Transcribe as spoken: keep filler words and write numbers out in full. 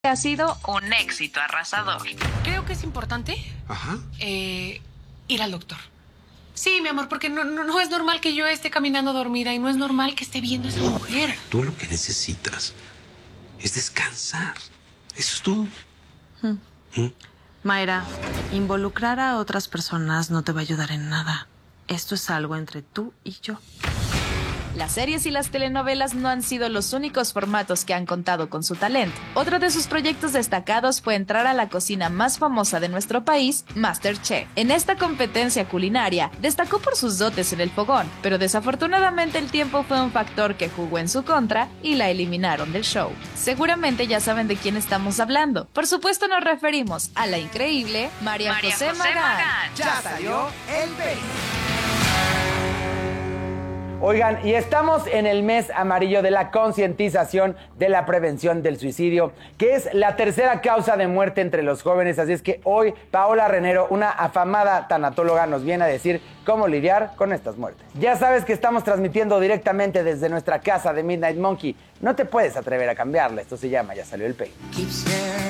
ha sido un éxito arrasador. Creo que es importante Ajá. eh, ir al doctor. Sí, mi amor, porque no, no, no es normal que yo esté caminando dormida y no es normal que esté viendo a esa mujer. Tú lo que necesitas es descansar. Eso es todo. Hmm. ¿Mm? Mayra, involucrar a otras personas no te va a ayudar en nada. Esto es algo entre tú y yo. Las series y las telenovelas no han sido los únicos formatos que han contado con su talento. Otro de sus proyectos destacados fue entrar a la cocina más famosa de nuestro país, MasterChef. En esta competencia culinaria, destacó por sus dotes en el fogón, pero desafortunadamente el tiempo fue un factor que jugó en su contra y la eliminaron del show. Seguramente ya saben de quién estamos hablando. Por supuesto nos referimos a la increíble María, María José, José Magán. Magán. Ya salió el peine. Oigan, y estamos en el mes amarillo de la concientización de la prevención del suicidio, que es la tercera causa de muerte entre los jóvenes. Así es que hoy Paola Renero, una afamada tanatóloga, nos viene a decir cómo lidiar con estas muertes. Ya sabes que estamos transmitiendo directamente desde nuestra casa de Midnight Monkey. No te puedes atrever a cambiarla. Esto se llama Ya Salió el Peine.